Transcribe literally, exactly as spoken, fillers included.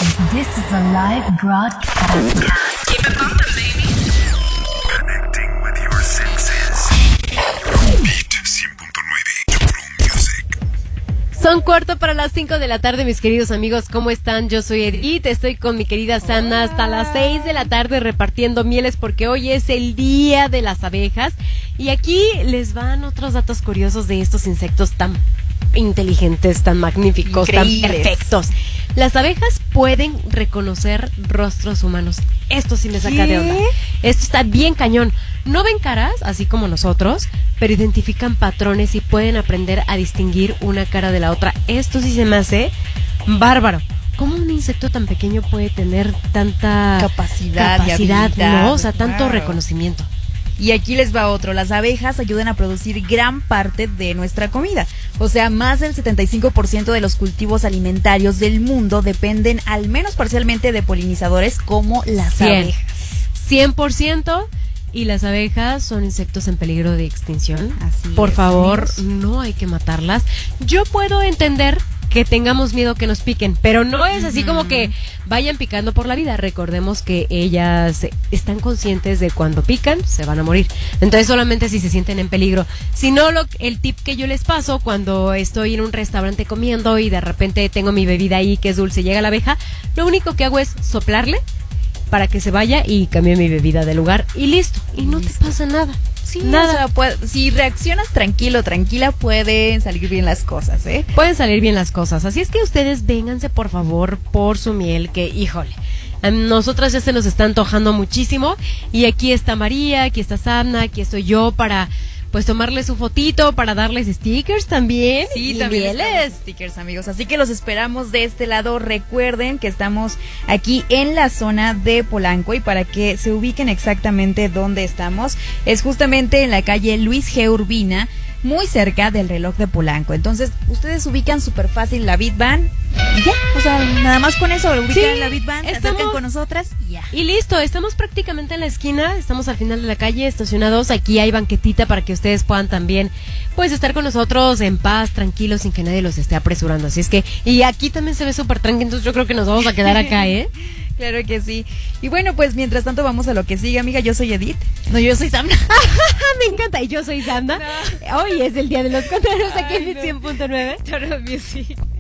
This is a live broadcast. Keep it bumping, baby. Connecting with your senses. Beat cien punto nueve True Music. Son cuarto para las cinco de la tarde, mis queridos amigos. ¿Cómo están? Yo soy Edith, estoy con mi querida Sana hasta las seis de la tarde repartiendo mieles porque hoy es el día de las abejas. Y aquí les van otros datos curiosos de estos insectos tan inteligentes, tan magníficos, Increíbles. tan perfectos. Las abejas pueden reconocer rostros humanos. Esto sí me saca ¿Qué? de onda. Esto está bien cañón. No ven caras, así como nosotros, pero identifican patrones y pueden aprender a distinguir una cara de la otra. Esto sí se me hace bárbaro. ¿Cómo un insecto tan pequeño puede tener tanta Capacidad y capacidad, habilidad? ¿no? O sea, tanto Wow. reconocimiento. Y aquí les va otro. Las abejas ayudan a producir gran parte de nuestra comida. O sea, más del setenta y cinco por ciento de los cultivos alimentarios del mundo dependen al menos parcialmente de polinizadores como las Cien. abejas. cien por ciento. Y las abejas son insectos en peligro de extinción. Así Por es, favor, amigos. no hay que matarlas. Yo puedo entender que tengamos miedo que nos piquen, pero no es así como que vayan picando por la vida. Recordemos que ellas están conscientes de cuando pican se van a morir. Entonces solamente si se sienten en peligro. Si no, lo, el tip que yo les paso cuando estoy en un restaurante comiendo y de repente tengo mi bebida ahí que es dulce y llega la abeja, lo único que hago es soplarle para que se vaya y cambie mi bebida de lugar y listo. Y no Listo. te pasa nada. Sí, Nada. o sea, puede- si reaccionas tranquilo, tranquila, pueden salir bien las cosas, ¿eh? Pueden salir bien las cosas. Así es que ustedes vénganse por favor por su miel, que híjole, a nosotras ya se nos está antojando muchísimo. Y aquí está María, aquí está Sana, aquí estoy yo para pues tomarles su fotito, para darles stickers también. Sí, y también están mieles. los stickers, amigos. Así que los esperamos de este lado. Recuerden que estamos aquí en la zona de Polanco y para que se ubiquen exactamente dónde estamos, es justamente en la calle Luis G. Urbina, muy cerca del Reloj de Polanco. Entonces, ustedes ubican súper fácil la Beat Van y ya, o sea, nada más con eso ubican Sí, la Beat Van, se estamos- acercan con nosotras y ya. Y listo, estamos prácticamente en la esquina, estamos al final de la calle, estacionados. Aquí hay banquetita para que ustedes puedan también, pues, estar con nosotros en paz, tranquilos, sin que nadie los esté apresurando. Así es que, y aquí también se ve súper tranquilo, entonces yo creo que nos vamos a quedar acá, ¿eh? Claro que sí. Y bueno, pues mientras tanto vamos a lo que sigue, amiga. Yo soy Edith. No, yo soy Sam. Me encanta, y yo soy Sanda. Hoy es el día de los conteros aquí en cien punto nueve. Toro Music.